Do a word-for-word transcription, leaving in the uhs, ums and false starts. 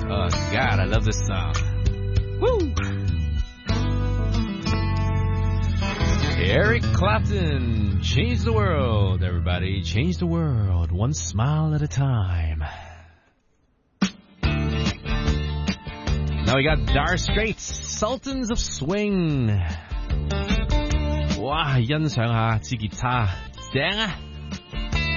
Oh God, I love this song. Woo! Eric Clapton, change the world, everybody. Change the world, one smile at a time. Now we got Dire Straits, Sultans of Swing. 哇，欣賞下支吉他，正啊！